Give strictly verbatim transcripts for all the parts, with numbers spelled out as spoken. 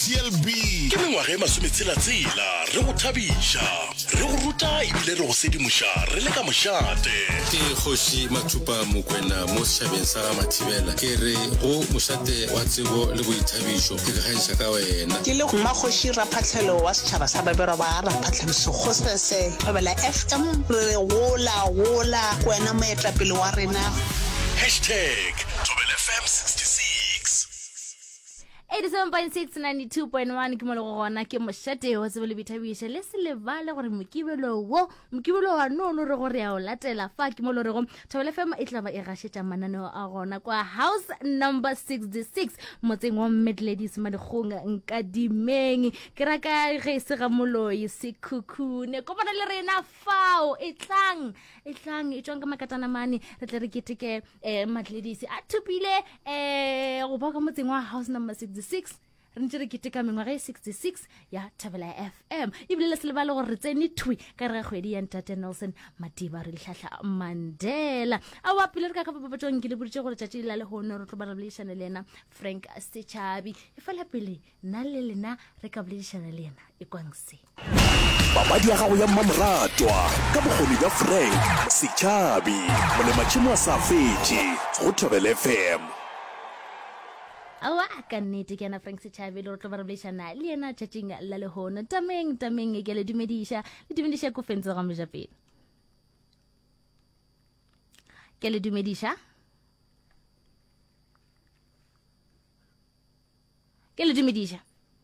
C L B ke mengwaga e masometshela-tshela re go thabiša re go ruta ebile re go sedimoša re le ka mošate. Ke Kgoši Mathupa Mokwena mo setšhabeng sa ga Mathibela ke re go mošate wa tsebo le boithabišo ke re gaisa ka wena. Ke le Mmakgoši Raphatlhelo wa setšhaba sa Babero ba Raphatlhemiso Kgosese Thobela F M re gola gola wena moetapele wa rena. Hashtag Thobela F M sixty-six. eighty-seven point six, ninety-two point one ke mo le go gona ke mošate wa tsebo le boithabišo le se lebale gore mokibelo wo mokibelo wa nono re gore ya o latela fa ke mo le re go Thobela F M e tla ba e gašetša mananeo a gona kwa house number sixty-six motseng wa Medladies Madikgong Nkadimeng ke raka ge se ga moloi se khukhune kopana le rena fao e tlang e tlang e tswang ka makatana mane re tle re keteke eh Medladies a thupile eh go ba ka motseng wa house number sixty-six re ntse re keteka mengwaga e sixty-six ya Thobela F M ebile le se lebale gore re tsene thui ka re kgwedi ya Ntate Nelson Madiba re lehlahla Mandela a wa pele re ka ka babatsong ke le boditse gore tšatši la le hono re tlo ba re boledišana le yena Frank Setšhabi e fela pele nna le lena re ka boledišana le yena e kwang se Papadi ya gago ya mmamoratwa ka bokgoni bja Frank Setšhabi molematšhimo a sa fetše go Thobela F M. awa ka nnete ke yana Frank Setšhabi le re tlo ba re boledišana le yena tšatšing la lehono tameng tameng ke le dumediša le dumediša ko fentse ga mojapele ke le dumediša ke le dumediša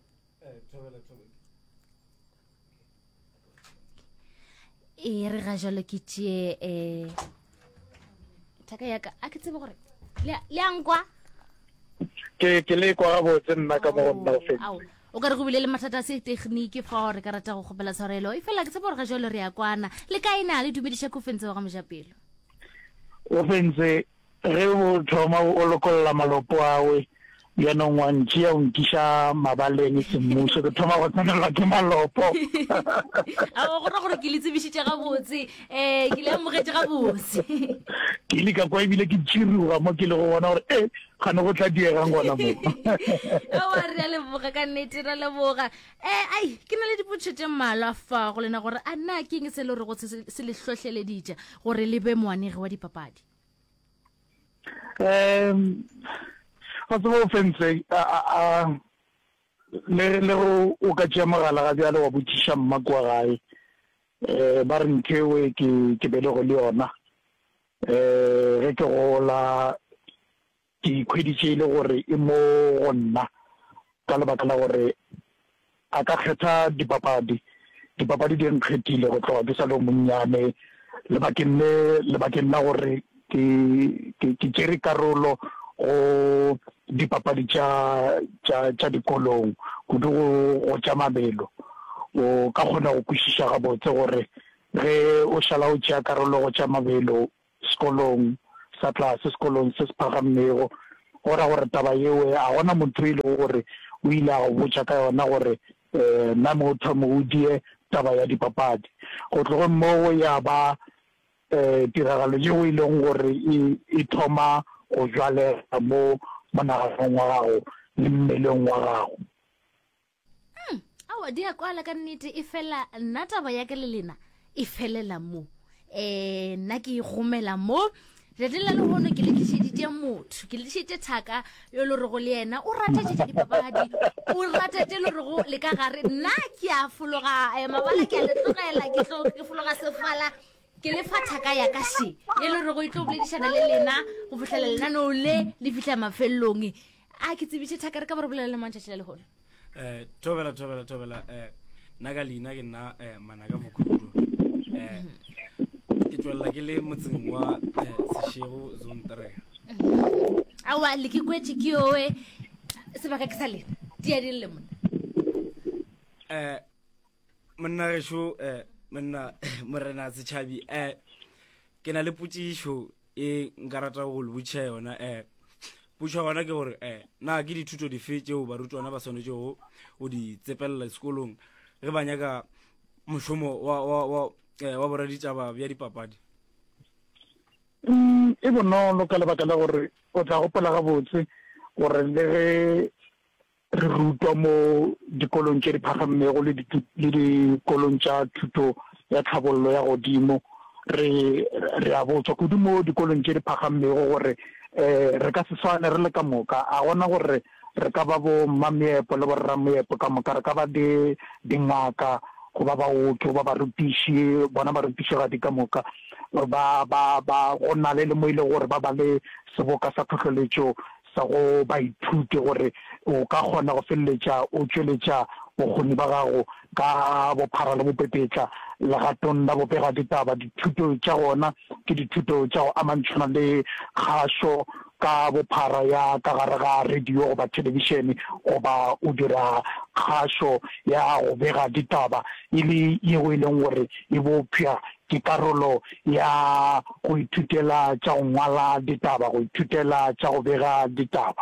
e re ga jalo ke tšee um thaka yaka a ke tsebe gore le a nkwa ke ke le kwa botse nna ka mo nna fe o ka re go bile le mathata se tekniki fa re ka rata go gopela tshwarelo e fela ke se gore ga jalo re ya kwana le ka ina le dumediša go fentse ga mojapelo o fentse re o thoma o lokolla malopo awe ya no ngwantši ya nkisha mabaleng semmuso ke thoma go tsenela ke malopo a go gona gore ke le tsebisitse ga botse eh ke le amogetse ga botse ke le ka kwa ebile ke tšhiruga mo ke le go bona gore eh gane go tla diegang gona mo a wa re a leboga ka nnete ra leboga eh ai ke na le dipotso tše mmalwa fa go lena gore a nna ke eng se le re go se le hlohleleditše gore le be moanegi wa dipapadi um ga tsebo o fentse le le o ka tšea mogala ga bjale wa botšiša mmako wa gae um ba re nthewe ke belego le yona um ge ke gola ke ikhweditše le gore e mo go nna ka lebaka la gore a ka kgetha dipapadi dipapadi di nkgethile go tloga ke sa le monnyane lebakeng la gore ke tšere karolo go dipapadi tša tša dikolong kudu go tša mabelo o ka kgona go kwešiša gabotse gore ge o šala o tšea karolo go tša mabelo sekolong sa tlase sekolong se se phagamego go ra gore taba yewe a gona motho e lego gore o ile a go botša ka yona gore um nna motho mo o die taba ya dipapadi go tlogo mmogo ya ba um tiragalo yeo e leng gore e thoma go jwalega mo monaganong wa gago le mmeleng wa gago awa di a kwala ka nnete e fela nna taba ya ke le lena e felela mo um nna ke igomela mo leteng la lehono ke le tlišeditše motho ke le tlišeditše thaka yo le re go le yena o ratetše tša dipapadi o ratetše le re go le ka gare nna ke a fologa mabala ke a le tlogela ke fologa sefala ke le fa thaka ya ka she ye le re go itlo boledišana le lena go fitlhela lenaneo le le fitlha mafelelong a ke tsebitše thaka re ka ba re bolela le mantšhatši la lehono um thobela thobela thobela um nna ka leina ke nna um manaka mokhudu um ke tswelela ke le motseng wa sešego zone three awa le ke kwetse ke yoe sebaka ke sa lena dia di le monna um monna gešo um monna morena Setšhabi um ke na le potsišo e nka rata go le botšiša yona um potšo gona ke gore um na ke dithuto dife tšeo barutwana ba swanetšego go di tsepelela sekolong ge ba nyaka mošomo wa boraditaba bja dipapadi e bonolo ka lebaka la gore o tla gopola gabotse gore le ge re rutwa mo dikolong tse di phagamego le dikolong tsa thuto ya tlhabollo ya godimo re re a botswa kudu mo dikolong tse di phagamego gore eh re ka se swane re le ka moka a gona gore re ka ba bo mameepo le borra meepo ka moka re ka ba di dingaka go ba ba o go ba ba rutishi bona ba rutishi ga di ka moka ba ba ba gona le le mo ile gore ba ba le seboka sa tlhotlheletso sa go ba ithute gore o ka gona go felletša o tsweletša bokgoni ba gago ka bophara le bopepetla legatong la bopega ditaba dithuto tša gona ke dithuto tša go amantšhana le kgašo ka bophara ya ka gare ga radio goba television goba o dira kgašo ya go bega ditaba e le yeo e leng gore e bophya ke karolo ya go ithutela tša go ngwala ditaba go ithutela tša go bega ditaba.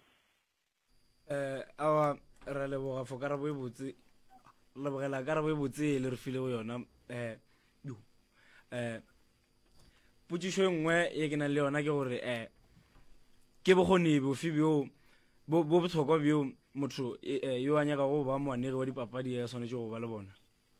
eh awa ra leboga fo karabo e botse lebogela karabo e botse le re file go yona eh yo eh putsisho engwe e ke na le yona ke gore eh ke bogoni bo fibio bo bo botlhokwa bio motho yo a nyaka go ba moanegi wa dipapadi ya sone go ba le bona.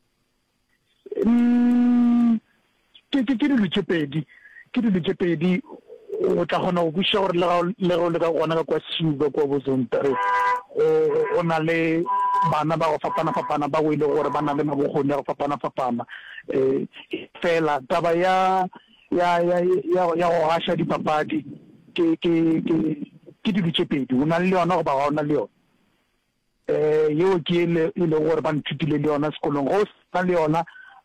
mm ke ke ke di tshepedi ke di tshepedi o tla gona go busha gore le go le ka gona ka kwa siuba kwa bozontare o na le bana ba go fapana fapana ba go ile gore bana le mabogoni go fapana fapana eh fela taba ya ya ya ya go hasha dipapadi ke ke ke ke di tshepedi o na le yona go ba ga ona le yona eh yo ke le ile gore ba nthutile le yona sekolong go sa le yona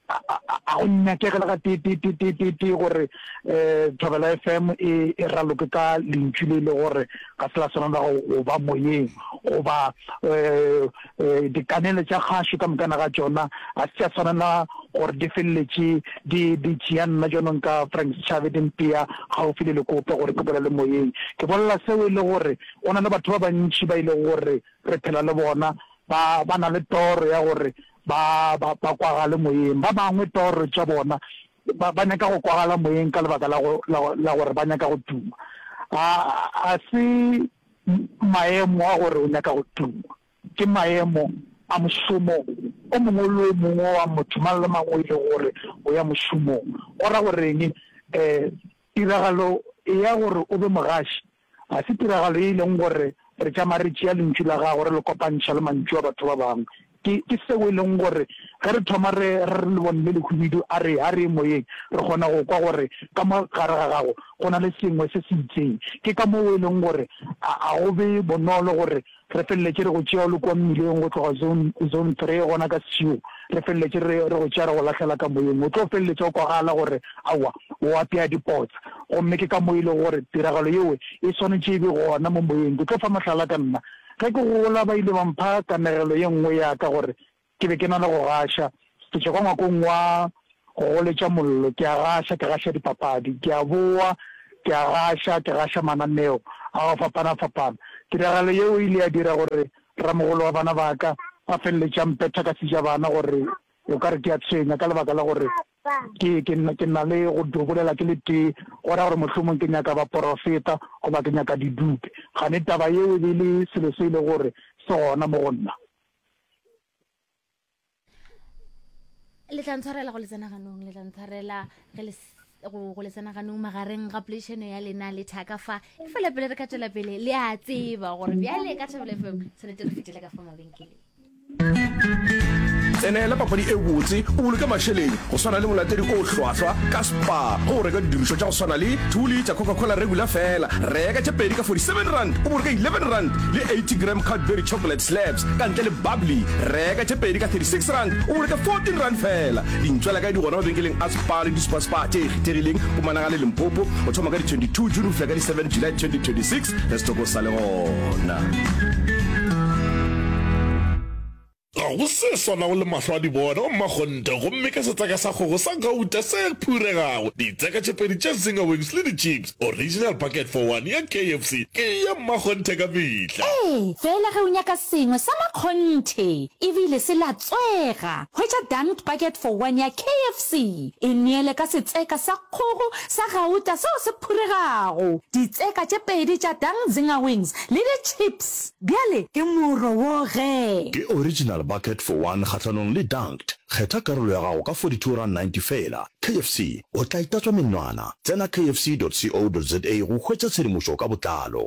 a o nna ke ga ti ti ti ti ti gore eh Thobela F M e raloke ka lentshile le gore ka sela sona go ba moyeng go ba eh dikanele tša khašo ka mokana ga tsona a se tsana na gore di felletse di di tsiana jona ka Frank Chavedempia ga o file le kope gore ke bola le moyeng ke bolla seo le gore ona le batho ba bantši ba ile gore re phela le bona ba ba na le toro ya gore ba ba ba kwa le moyeng ba bangwe toro tša bona ba ba nyaka go kwagala moyeng ka lebaka la go la gore ba nyaka go tuma a a se maemo a gore o nyaka go tuma ke maemo a mošomo o mongwe le mongwe wa motho mang le mang o ile gore o ya mošomong o ra goreng eh tiragalo e ya gore o be mogaši a se tiragalo e leng gore re tšama re tšea lentšu la gago re le kopantšha le mantšu a batho ba bangwe ke ke seo e leng gore ge re thoma re re le bonne le khubidu a re a re moyeng re gona go kwa gore ka mo gare ga gago go na le sengwe se se itseng ke ka mo e leng gore a go be bonolo gore re felletse re go tšea le kwa mmileng go tloga zone zone three gona ka seo re felletse re re go tšea re go latlhela ka moyeng o tlo felletse o kwagala gore awa o apea dipotsa gomme ke ka mo ile gore tiragalo yeo e swanetse e be gona mo moyeng ke tlo fa mohlala ka nna ge ke gola ba ile ba mpha kanegelo ye nngwe ya ka gore ke be ke na le go gasha ke tšwa kwa ngwakong wa go goletša mollo ke a gasha ke gasha dipapadi ke a boa ke a gasha ke gasha mananeo a go fapana-fapana tiragalo yeo ile ya dira gore ramogolo wa bana ba ka a feleletša mpetha ka seja bana gore o ka re ke a tshwenya ka lebaka la gore ke ke ke na le go dobolela ke le tee gore gore mohlomong ke nyaka ba profeta goba ke nyaka didupe ga ne taba yeo e le selo se ile gore se gona mo go nna le tla ntshwarela go letsena ganong le tla ntshwarela ge le go go letsena ganong magareng ga polešeno ya lena le thaka fa e fela pele re ka tšwela pele le a tseba gore bjale ka Thobela F M tshwanetse re fetele ka fa mabenkeleng tsenela papadi e botse o boloke mašheleng go swana le molatedi o hlwahlwa ka spa go reka didirišwa tša go swana le two liter Coca-Cola regular fela reka tša pedi ka forty-seven rand o boloke eleven rand le eighty gram Cadbury chocolate slabs ka ntle le bubbly reka tša pedi ka thirty-six rand o boloke fourteen rand fela dintšwela ka di gona mabenkeleng a spa le dispa tše kgethegileng o managa le Limpopo o thoma ka di twenty-two June o fela ka di seven July twenty twenty-six le setoko sa le gona ga go se sona go le mahlo a di bona o mmakgonte gomme ka setseka sa kgogo sa gauta se phuregago ditseka tše pedi tša Zinger Wings le di-chips original bucket for one ya K F C ke ya mmakgonte ka mehla. ee fela ge o nyaka sengwe sa makgonthe ebile se la tswega hwetša dunked bucket for one ya K F C e neele ka setseka sa kgogo sa gauta seo se phuregago ditseka tše pedi tša dunk Zinger Wings le di-chips bjale ke moro wo ge ke original bucket for one kgatlhanong le dunked kgetha karolo ya gago ka forty-two rand ninety fela. K F C o tla itatswa menwana tsena k f c dot co dot za go hwetša tshedimošo ka botlalo.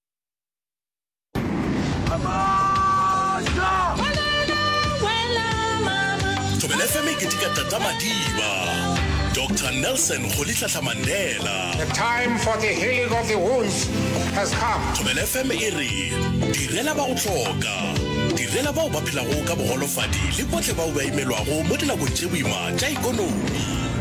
Thobela F M ke tika tata madiba Doctor Nelson Rolihlahla Mandela. The time for the healing of the wounds has come. Thobela F M e re direla ba go tloka direla ba ba phela go ka bogolofadi le botle ba ba imelwago mo dinakong tše boima tša ikonomi.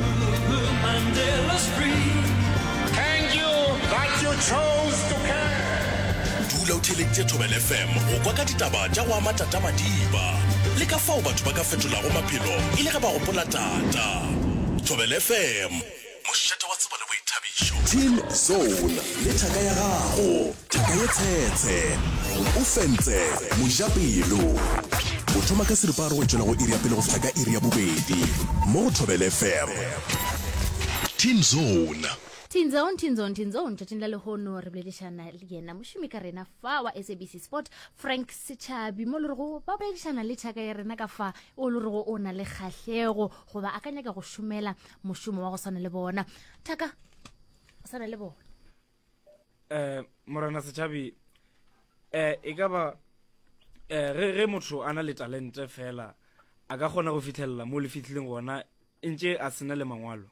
Thank you that you chose to care. Dula o theleditše Thobela F M go kwa ka ditaba tša go ama tata madiba le ka fao batho ba ka fetolago maphelo e le ge ba gopola tata. Thobela F M mošate wa tsebo le boithabišo. Team Zone le thaka ya gago thaka ye tshetse o fentse mojapelo o thoma ka seriparo go tšwela go iri ya pele go fihla ka iri ya bobedi mo Thobela F M. Team Zone tinzone tinzone tinzone tšatšing la lehono re boledišana le yena mošomi ka rena fa wa S A B C Sport Frank Setšhabi mo le rego ba boledišana le thaka ya rena ka fa o le rego o na le kgahlego goba a ka nyaka go šomela mošomo wa go swana le bona thaka o swana le bona. eh morana Setšhabi eh e ka ba eh re re motho ana le talente fela a ka gona go fitlhella mo le fitlhileng gona ntše a sena le mangwalo.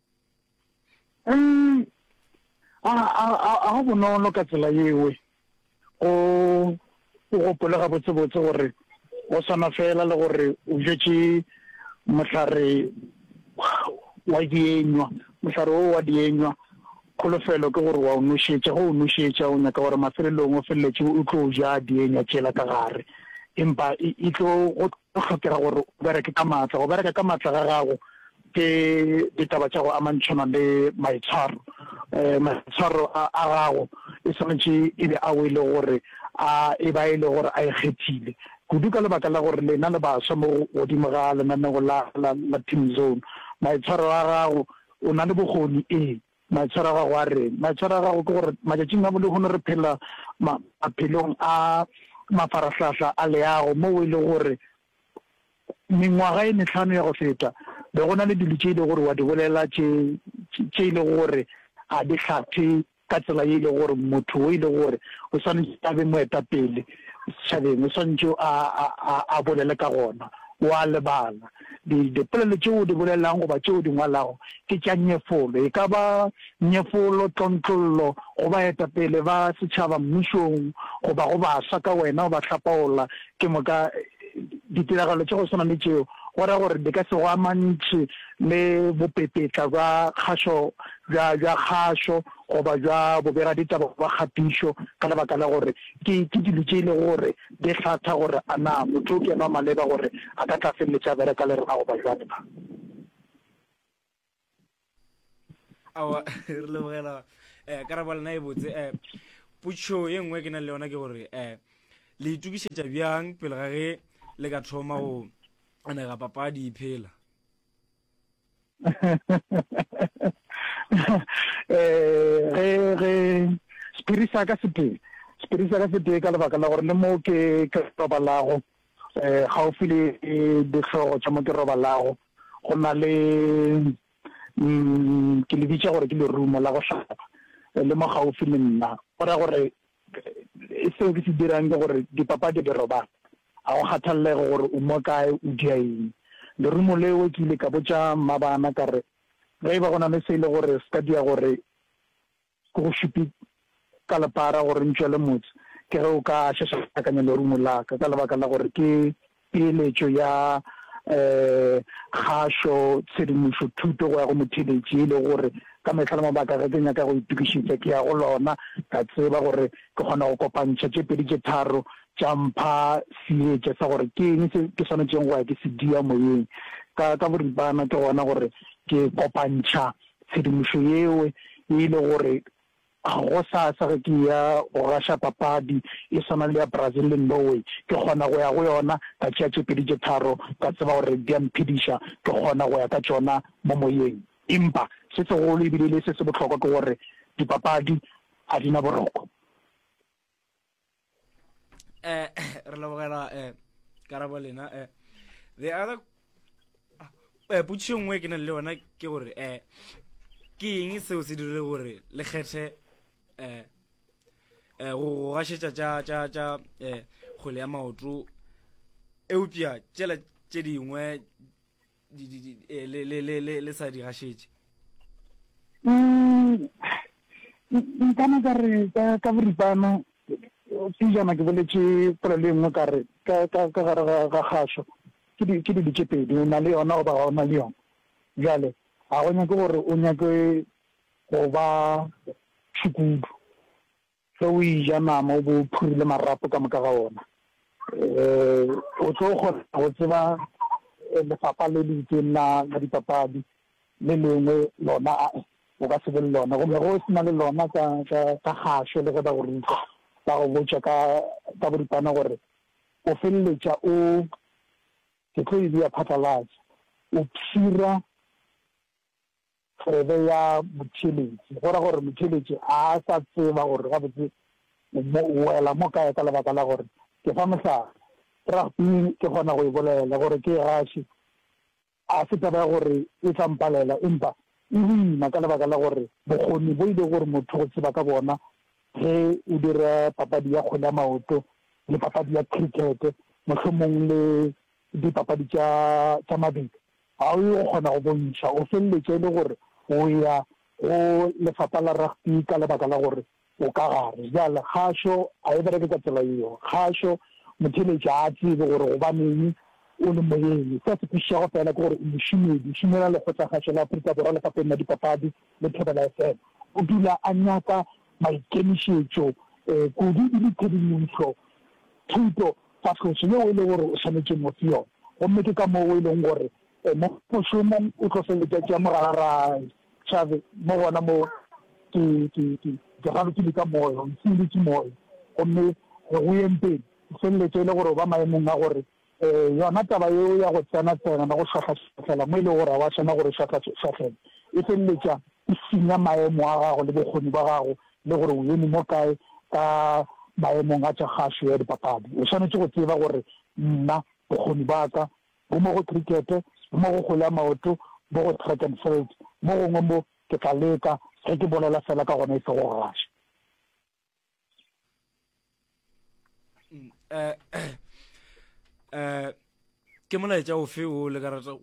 um a a a bonolo ka tsela yewe o o gopola ga botse botse gore o sana fela le gore o jetše mohlare wa dienywa mohlare o wa dienywa kholofelo ke gore wa o nošetša go o nošetša o nyaka gore mafelelong o feleletse o tlo ja dienya tšela ka gare empa e tlo go tlhokega gore o bereke ka maatla go bereka ka maatla ga gago ke ditaba tša go amantšhana le maitshwaro um maitshwaro a gago e swanetše e be a o e le gore a e ba e le gore a e kgethile kudu ka lebaka la gore lena le baswa mo godimo ga lenaneo la Team Zone maitshwaro a gago o na le bokgoni ee maitshwaro a gago a reng maitshwaro a gago ke gore matšatšing a bole gone re phela maphelong a mafarahlahla a leago mo o e le gore mengwaga e mehlano ya go feta be go na le dilo tše e le gore wa di bolela tše e le gore a di hlaphe ka tsela e le gore motho o e le gore o swanetše a be moetapele setšhabeng o swanetše a bolele ka gona wa lebala dipolelo tšeo o di bolelang goba tšeo di ngwalago ke tša nyefolo e ka ba nyefolo tlontlollo go ba etapele ba setšhaba mmušong goba go baswa ka wena o ba hlapaola ke moka ditiragalo tša go swana le tšeo gora gore di ka se go amantšhe le bopepetla jwa kgašo jwa kgašo goba jwa bobega ditaba ba kgatišo ka lebaka la gore ke dilo tše e le gore di hlatha gore a na motho o ke ena maleba gore a ka tla feleletša bereka le rena goba jwane ba awa re lebogela um karabo lena e botse um potšo ye nngwe ke nang le yona ke gore um le itukišetša bjang pele ga ge le ka thoma go anega papadi iphela. eh re spirisa ka sepele spirisa ka sepele ka lebaka la gore le mo ke ke robalago eh gaufi le dihlogo tša mo ke robalago go na le mm ke le bitša gore ke le rumo la go hlapa le mo gaufi le nna gora gore e seo ke se dirang ke gore dipapadi di robala a go kgathallega gore o mo kae o dia eng le rumo leo ke ile ka botša mabana ka re ge ba gona le se ile gore se ka dia gore ke go šupi ka lepara gore ntšwele motse ke ge o ka šašakanya le rumo la ka ka lebaka la gore ke peeletšo ya um kgašo tshedimošo thuto go ya go motheletši e le gore ka metlha le mabaka ge ke nyaka go itukišetša ke ya go lona ka tseba gore ke kgona go kopantšha tše pedi tše tharo tšampha seetse sa gore ke eng se ke tshwanetseng go ya ke se dia moyeng ka ka boripana ke gona gore ke kopantšha tshedimošo yeo e ile gore ga go sa sa ke ya go gasha papadi e swana le ya Brazil le Norway ke kgona go ya go yona ka tšea tše pedi tše tharo ka tseba gore di a mphediša ke kgona go ya ka tšona mo moyeng empa se segolo ebile le se se bohlokwa ke gore dipapadi ga di na boroko. eh re lebogela eh karabo lena eh the other eh putšo nngwe ke nang le yona ke gore eh ke eng seo se dirile gore le kgethe eh eh go gašetša tša tša tša eh kgwele ya maoto eupša tšela tše dingwe le le le le sa di gašetše? mm nkana ka re ka boripana se jana ke boletše pela le nngwe ka re ka gare ga kgašo ke di ditše pedi o na le yona o ba ga o na le yona jale ga go nyake gore o nyake go ba tšhukudu ge o ija nama o bo phurile marapo ka moka ga ona um o tlo kgona go tseba lefapha le le itseng la dipapadi le lengwe lona o ka se be le lona gomme go se na le lona ka kgašo le ge ba go ruta ba go botša ka boripana gore o feleletša o ke tlo e dia phatlalatša o phira kgwebe ya motheletši go ra gore motheletši a sa tseba gore gabotse o wela mo kae ka lebaka la gore ke fa mohlala rugby ke kgona go e bolela gore ke gaše a se taba ya gore e tla mpalela empa e boima ka lebaka la gore bokgoni bo ile gore motho go tseba ka bona ge o dira papadi ya kgwele ya maoto le papadi ya cricket mohlomong le dipapadi tša mabedi ga o go kgona go bontšha o feleletše e le gore o ya go lefapha la rugby ka lebaka la gore o ka gare jale kgašo a e bereke ka tsela eo kgašo motheletši a tsebe gore go baneng o le moyeng se se kwešišago fela ke gore o mošomedi o šomela lekgotlakgašo la aforika borwa lefapheng la dipapadi le thobela f m o dula a nyaka maikemišetšo um kudu e le thedimotšho thuto fatlhoso yeo e le gore o tshwanetse motse yone gomme ke ka moo e leng gore mo mošomong o tlo feletša mogarara tšhabe mo gona mo ke galokile ka moyo ntseletše moyo gomme go yeng pele o feleletše e le gore o ba maemong a gore um yona taba eo ya go tsena-tsena na go šatlhašatlhela mo e le gore a wa tshwana gore šatlhašatlhela e feleletša e senya maemo a gago le bokgoni ba gago le gore o eme mo kae ka maemong a tša kgašo ya dipapadi o tshwanetse go tseba gore nna bokgoni ba ka bo mo go cricket bo mo go kgwele ya maoto bo go track and field mo gongwe mo ke tla leka ge ke bolela fela ka gona e se go gaša. um ke molaetša ofe o le ka rata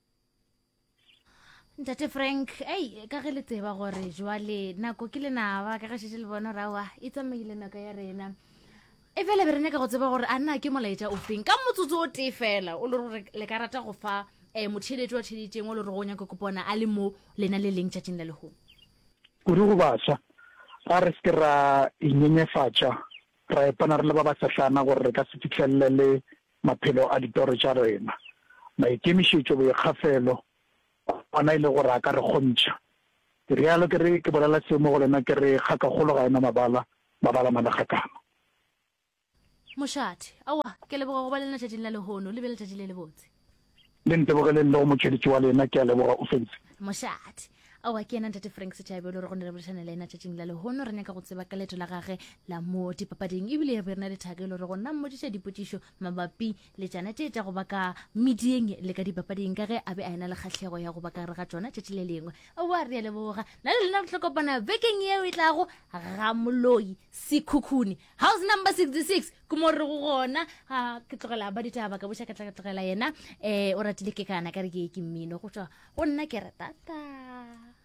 ntate Frank ei ka ge le tseba gore jwale nako ke lenaba ka gašetše le bona rawa e tsamaile nako ya rena e fela be rene ka go tseba gore a nna ke molaetša ofeng ka motsotso o tee fela o le gore le ka rata go fa um motheletši wa theletšeng o le gore go nyaka kopona a le mo lena le leng tšatšing la legomo kudu go baša a re se ke ra inyenyefatša ra epana re le ba ba satlana gore re ka se fitlhelele le maphelo a ditoro tša rena maikemišetšo boikgafelo ona ile gore a ka re kgontšha ke rialo ke re ke bolela seo mo go lena ke re kgakagolo ga ena mabala mabala malagakana mošate aowa ke leboga go ba lena tšatšing la lehono le be letšatši le le botse le ntebogeleng le go motšheditši wa lena ke a leboga o fentse mošate aowa ke ena ntate Frank Setšhabe le gore go ne re bolešane le ena tšatšing la lehono re nyaka go tseba ka leeto la gage la mo dipapading ebile re na le thaka e le gore go nna mmodiša dipotšišo mabapi le tšana tše tša go ba ka medieng le ka dipapading ka ge a be a ena le kgatlhego ya go ba ka re ga tšona tšatši le lengwe aowa re a leboga na le lena go tlhokopana bekeng yeo e tlago ga moloi sekhukhune house number sixty-six ke mo re go gona ke tlogela ba ditaba ka boša ka tla tlogela yena um o ratile ke kana ka re ke ke mmino go tšwa go nna ke re tata